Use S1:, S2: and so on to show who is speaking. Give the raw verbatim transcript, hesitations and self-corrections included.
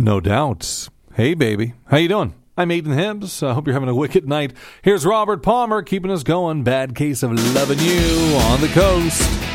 S1: No doubt. Hey, baby. How you doing? I'm Aiden Hibbs. I hope you're having a wicked night. Here's Robert Palmer keeping us going. Bad Case of Loving You on the coast.